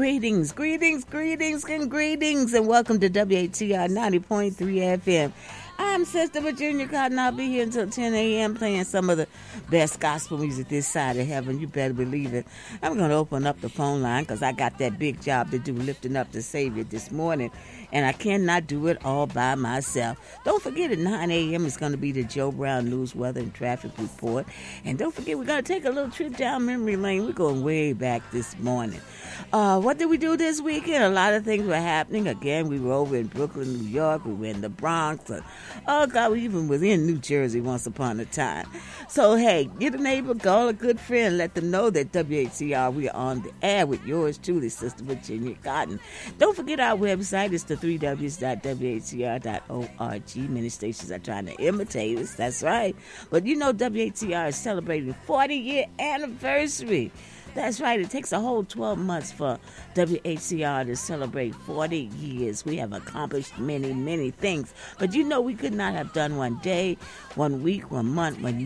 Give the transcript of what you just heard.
Greetings, and welcome to WATR 90.3 FM. I'm Sister Virginia Cotton. I'll be here until 10 a.m. playing some of the best gospel music this side of heaven. You better believe it. I'm going to open up the phone line because I got that big job to do, lifting up the Savior this morning, and I cannot do it all by myself. Don't forget at 9 a.m. it's going to be the Joe Brown News, Weather, and Traffic Report. And don't forget, we're going to take a little trip down memory lane. We're going way back this morning. What did we do this weekend? A lot of things were happening. Again, we were over in Brooklyn, New York. We were in the Bronx. Oh, God, we even was in New Jersey once upon a time. So, hey, get a neighbor, call a good friend, let them know that WHCR, we are on the air with yours truly, Sister Virginia Cotton. Don't forget our website. It's the 3Ws.WHCR.org. Many stations are trying to imitate us. That's right. But you know WHCR is celebrating 40-year anniversary. That's right. It takes a whole 12 months for WHCR to celebrate 40 years. We have accomplished many, many things. But you know we could not have done one day, 1 week, 1 month, 1